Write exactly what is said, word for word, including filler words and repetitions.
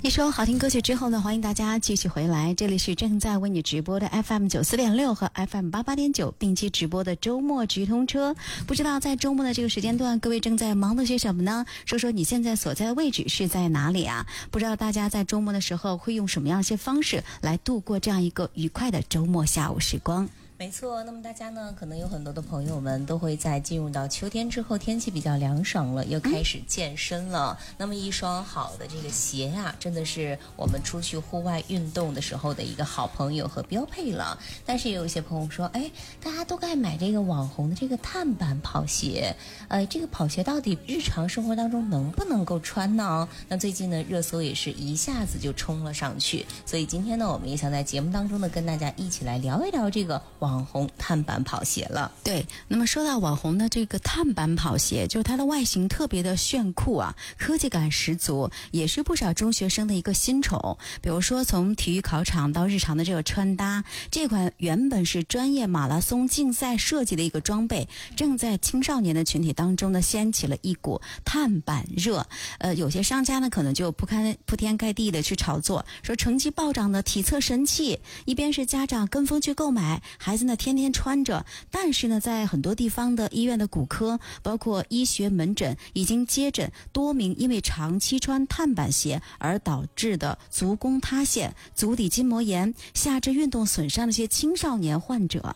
一首好听歌曲之后呢，欢迎大家继续回来，这里是正在为你直播的 F M 九四点六和 F M 八八点九并期直播的周末直通车。不知道在周末的这个时间段，各位正在忙的些什么呢？说说你现在所在的位置是在哪里啊？不知道大家在周末的时候会用什么样一些方式来度过这样一个愉快的周末下午时光？ 没错，那么大家呢，可能有很多的朋友们都会在进入到秋天之后，天气比较凉爽了，又开始健身了。嗯、那么一双好的这个鞋呀、啊，真的是我们出去户外运动的时候的一个好朋友和标配了。但是也有一些朋友说，哎，大家都该买这个网红的这个碳板跑鞋，呃，这个跑鞋到底日常生活当中能不能够穿呢？那最近呢，热搜也是一下子就冲了上去。所以今天呢，我们也想在节目当中呢，跟大家一起来聊一聊这个网。网红碳板跑鞋了。 对，那么说到网红的这个碳板跑鞋，就是它的外形特别的炫酷啊，科技感十足，也是不少中学生的一个新宠。比如说从体育考场到日常的这个穿搭，这款原本是专业马拉松竞赛设计的一个装备，正在青少年的群体当中呢掀起了一股碳板热。呃，有些商家呢可能就铺开铺天盖地的去炒作，说成绩暴涨的体测神器，一边是家长跟风去购买，孩子呢天天穿着，但是呢在很多地方的医院的骨科包括医学门诊已经接诊多名因为长期穿碳板鞋而导致的足弓塌陷、足底筋膜炎、下肢运动损伤的一些青少年患者。